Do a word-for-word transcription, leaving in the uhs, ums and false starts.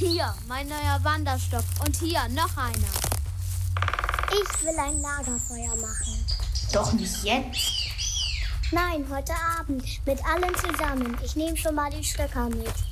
Hier, mein neuer Wanderstock. Und hier, noch einer. Ich will ein Lagerfeuer machen. Doch nicht jetzt. Nein, heute Abend. Mit allen zusammen. Ich nehme schon mal die Stöcker mit.